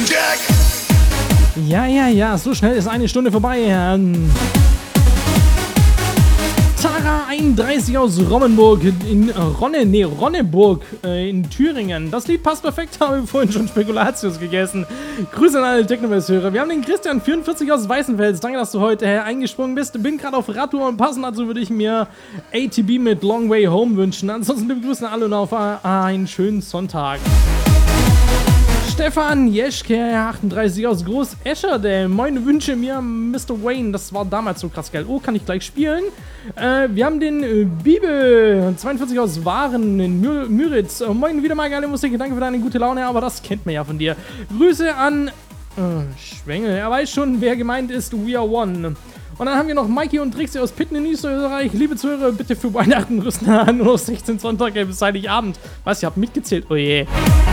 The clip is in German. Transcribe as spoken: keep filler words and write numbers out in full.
Jack. Ja, ja, ja, so schnell ist eine Stunde vorbei. Ähm, Tara einunddreißig aus Rommenburg in Ronne, nee, Ronneburg äh, in Thüringen. Das Lied passt perfekt, haben wir vorhin schon Spekulatius gegessen. Grüße an alle Technoverse-Hörer. Wir haben den Christian vierundvierzig aus Weißenfels. Danke, dass du heute äh, eingesprungen bist. Bin gerade auf Radtour und passend dazu würde ich mir A T B mit Long Way Home wünschen. Ansonsten begrüßen alle und auf äh, einen schönen Sonntag. Stefan Jeschke, achtunddreißig aus Groß Escherde. Meine Wünsche mir, Mister Wayne. Das war damals so krass geil. Oh, kann ich gleich spielen? Äh, wir haben den äh, Bibel, zweiundvierzig aus Waren in Mür Müritz. Äh, moin, wieder mal geile Musik. Danke für deine gute Laune, aber das kennt man ja von dir. Grüße an äh, Schwengel. Er weiß schon, wer gemeint ist. We are one. Und dann haben wir noch Mikey und Trixie aus Pitten in Österreich. Liebe Zuhörer, bitte für Weihnachten rüsten nur noch sechzehn Sonntage bis Heiligabend. Was, ihr habt mitgezählt? Oh je.